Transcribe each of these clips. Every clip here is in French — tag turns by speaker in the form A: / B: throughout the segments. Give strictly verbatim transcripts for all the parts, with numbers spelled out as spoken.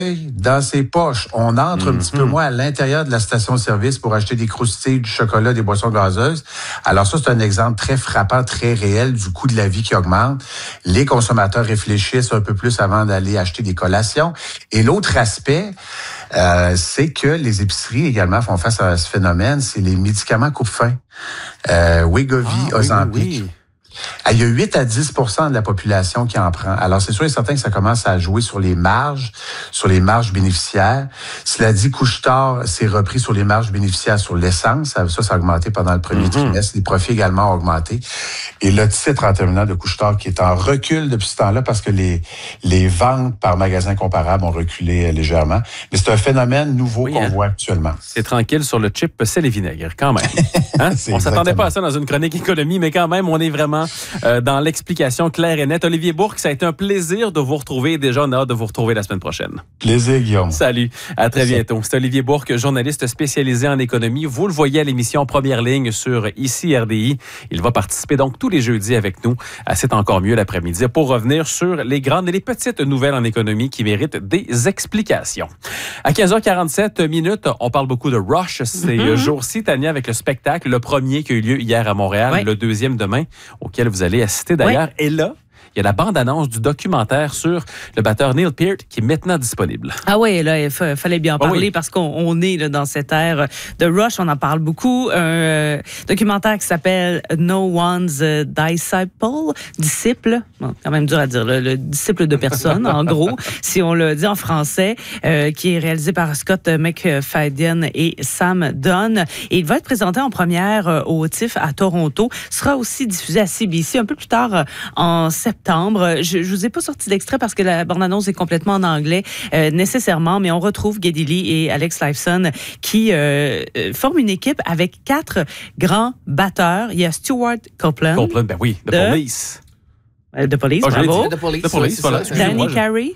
A: dans ses poches. On entre mm-hmm. un petit peu moins à l'intérieur de la station-service pour acheter des croustilles, du chocolat, des boissons gazeuses. Alors ça, c'est un exemple très frappant, très réel du coût de la vie qui augmente. Les consommateurs réfléchissent un peu plus avant d'aller acheter des collations. Et l'autre aspect, euh, c'est que les épiceries également font face à ce phénomène, c'est les médicaments coupe-faim. Euh, Wegovy, ah, Ozempic. Oui, oui, oui. Il y a huit à dix pour cent de la population qui en prend. Alors, c'est sûr et certain que ça commence à jouer sur les marges, sur les marges bénéficiaires. Cela dit, Couche-Tard s'est repris sur les marges bénéficiaires sur l'essence. Ça, ça, ça a augmenté pendant le premier mm-hmm. trimestre. Les profits également ont augmenté. Et le titre en terminant de Couche-Tard qui est en recul depuis ce temps-là parce que les, les ventes par magasin comparable ont reculé légèrement. Mais c'est un phénomène nouveau oui, qu'on hein. voit actuellement.
B: C'est tranquille sur le chip sel et vinaigre, quand même. Hein? On s'attendait pas à ça dans une chronique économie, mais quand même, on est vraiment Euh, dans l'explication claire et nette. Olivier Bourque, ça a été un plaisir de vous retrouver. Déjà, on a hâte de vous retrouver la semaine prochaine.
A: Plaisir, Guillaume.
B: Salut. À très Merci. bientôt. C'est Olivier Bourque, journaliste spécialisé en économie. Vous le voyez à l'émission Première Ligne sur ici R D I. Il va participer donc tous les jeudis avec nous à C'est encore mieux l'après-midi pour revenir sur les grandes et les petites nouvelles en économie qui méritent des explications. À quinze heures quarante-sept minutes, on parle beaucoup de Rush ces mm-hmm. jours-ci, Tania, avec le spectacle, le premier qui a eu lieu hier à Montréal, oui. le deuxième demain, auquel vous allez assister d'ailleurs. Oui. Et là, il y a la bande-annonce du documentaire sur le batteur Neil Peart qui est maintenant disponible.
C: Ah oui, là, il f- fallait bien en parler oh oui. parce qu'on on est là, dans cette ère de Rush, on en parle beaucoup. Un euh, documentaire qui s'appelle No One's Disciple, disciple, bon, quand même dur à dire, le, le disciple de personne, en gros, si on le dit en français, euh, qui est réalisé par Scott McFadden et Sam Dunn. Et il va être présenté en première euh, au T I F à Toronto. Sera aussi diffusé à C B C un peu plus tard euh, en septembre. Je ne vous ai pas sorti d'extrait parce que la bande-annonce est complètement en anglais, euh, nécessairement, mais on retrouve Geddy Lee et Alex Lifeson qui euh, euh, forment une équipe avec quatre grands batteurs. Il y a Stuart Copeland.
B: Copeland, ben oui, The
C: de,
B: Police.
C: Euh, The Police,
B: oh,
C: bravo.
B: The Police, The Police voilà.
C: Danny Carey.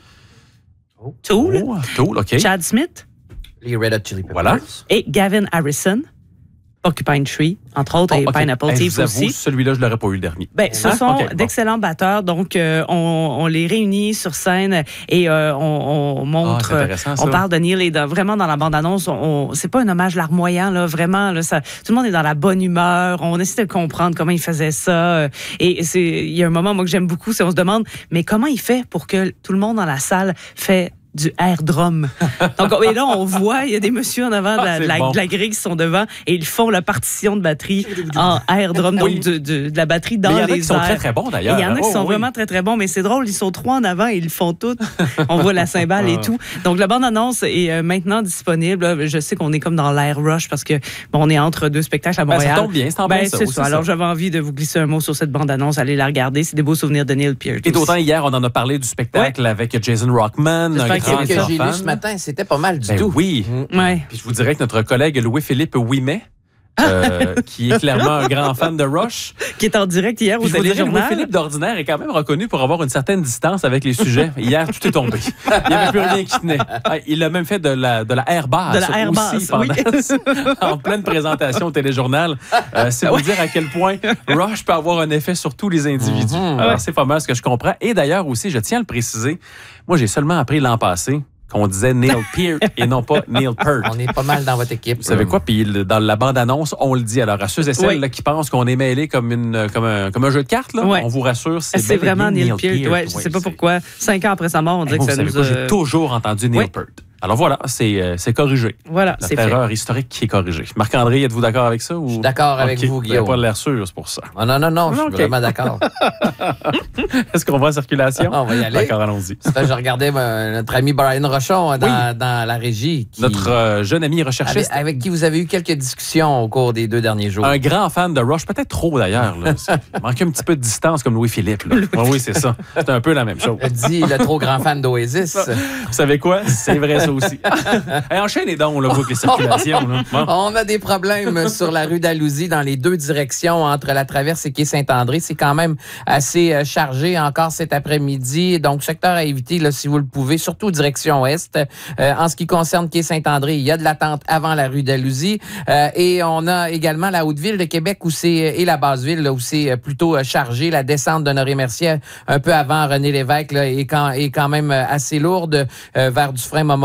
B: Oh.
C: Tool.
B: Oh, Tool, OK.
C: Chad Smith.
D: Les Red Hot Chili Peppers.
B: Voilà.
C: Et Gavin Harrison. Porcupine Tree, entre autres, oh, et okay. Pineapple
B: hey,
C: Thief aussi.
B: Celui-là, je ne l'aurais pas eu le dernier.
C: Ben, ce hein? sont okay, d'excellents bon. batteurs. Donc, euh, on, on les réunit sur scène et euh, on, on montre...
B: Ah,
C: on parle de Neil et de, vraiment dans la bande-annonce, on, c'est pas un hommage larmoyant, là, vraiment. Là, ça, tout le monde est dans la bonne humeur. On essaie de comprendre comment il faisait ça. Et c'est, il y a un moment, moi, que j'aime beaucoup, c'est on se demande, mais comment il fait pour que tout le monde dans la salle fait du air drum. Donc, et là, on voit, il y a des messieurs en avant de la, ah, de la, bon. de la grille qui sont devant et ils font la partition de batterie en air drum, donc oui. de, de, de la batterie dans les airs. Il y en a qui
B: sont très, très bons, d'ailleurs.
C: Il y en a qui
B: oh,
C: sont
B: oui.
C: vraiment très, très bons, mais c'est drôle, ils sont trois en avant et ils le font tout. On voit la cymbale et tout. Donc, la bande-annonce est euh, maintenant disponible. Je sais qu'on est comme dans l'air rush parce que, bon, on est entre deux spectacles à Montréal.
B: Ben, ça tombe bien, c'est en
C: ben,
B: bien ça.
C: C'est ça.
B: ça.
C: Alors, j'avais envie de vous glisser un mot sur cette bande-annonce. Allez la regarder. C'est des beaux souvenirs de Neil Peart.
B: Et d'autant, hier, on en a parlé du spectacle ouais. avec Jason Rockman, un grand
D: que j'ai lu ce matin, c'était pas mal du
B: ben
D: tout.
B: Oui.
C: Mmh. Ouais.
B: Puis je vous dirais que notre collègue Louis-Philippe Ouimet, euh, qui est clairement un grand fan de Rush.
C: Qui est en direct hier au téléjournal.
B: Louis-Philippe d'ordinaire est quand même reconnu pour avoir une certaine distance avec les sujets. Hier, tout est tombé. Il n'y avait plus rien qui tenait. Il a même fait de la, de la air bass.
C: De la air
B: bass, pendant, oui. en pleine présentation au téléjournal. Euh, c'est vous dire à quel point Rush peut avoir un effet sur tous les individus. Mm-hmm. Alors, ouais. c'est pas mal ce que je comprends. Et d'ailleurs aussi, je tiens à le préciser, moi, j'ai seulement appris l'an passé qu'on disait Neil Peart et non pas Neil Peart.
D: On est pas mal dans votre équipe.
B: Vous savez quoi? Puis dans la bande-annonce, on le dit. Alors, à ceux et celles oui. là, qui pensent qu'on est mêlés comme, une, comme, un, comme un jeu de cartes, là, ouais. on vous rassure, c'est,
C: c'est vraiment Neil, Neil Peart. Peart. Ouais, je ne sais pas
B: c'est...
C: pourquoi. Cinq ans après sa mort, on dit que ça nous...
B: Quoi, j'ai toujours entendu Neil oui. Peart. Alors voilà, c'est, euh, c'est corrigé.
C: Voilà,
B: la
C: c'est
B: terreur
C: fait.
B: historique qui est corrigée. Marc-André, êtes-vous d'accord avec ça? Ou...
D: Je suis d'accord avec
B: okay.
D: vous, Guillaume.
B: Vous n'avez pas l'air sûr, c'est pour ça.
D: Oh, non, non, non, je suis okay. vraiment d'accord.
B: Est-ce qu'on va en circulation?
D: On va y aller.
B: D'accord, allons-y.
D: Je regardais euh, notre ami Brian Rochon dans, oui. dans la régie. Qui...
B: Notre euh, jeune ami recherchiste.
D: Avec, avec qui vous avez eu quelques discussions au cours des deux derniers jours.
B: Un grand fan de Rush, peut-être trop d'ailleurs. Là. Il manque un petit peu de distance comme Louis-Philippe. Là. Oh, oui, c'est ça. C'est un peu la même chose.
D: Je dis le trop grand fan d'Oasis.
B: Vous savez quoi? C'est vrai ça aussi. Hey, enchaînez donc, là, vous, les circulations. Là. Bon.
D: On a des problèmes sur la rue d'Alousie dans les deux directions entre la traverse et quai Saint-André. C'est quand même assez chargé encore cet après-midi. Donc, secteur à éviter, là, si vous le pouvez, surtout direction ouest. Euh, en ce qui concerne quai Saint-André, il y a de l'attente avant la rue d'Alousie. Euh, et on a également la Haute-Ville de Québec où c'est, et la Basse-Ville, là, où c'est plutôt chargé. La descente d'Honoré-Mercier un peu avant René Lévesque là, est, quand, est quand même assez lourde euh, vers Dufresne-Montmorency.